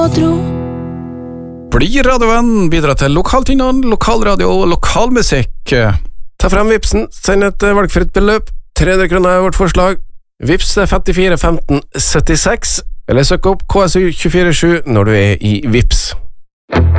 Bli radiovenn, bidra til lokaltynnene, lokalradio og lokalmusikk. Ta frem Vipsen, send et valgfritt beløp. 300 kroner er vårt forslag. Vips er 54 15 76, eller søk opp KSU 247 når du er i Vips.